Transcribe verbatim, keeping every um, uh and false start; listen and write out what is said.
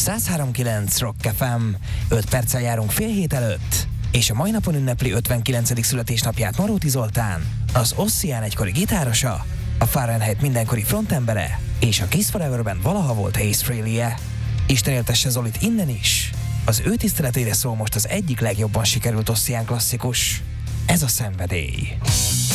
száz három kilenc Rock ef em. öt perccel járunk fél hét előtt, és a mai napon ünnepli ötvenkilencedik születésnapját Maróti Zoltán, az Ossian egykori gitárosa, a Fahrenheit mindenkori frontembere, és a Kiss Foreverben valaha volt Ace Frehley-e. Isten éltesse Zolit innen is. Az ő tiszteletére szól most az egyik legjobban sikerült Ossian klasszikus. Ez a Szenvedély.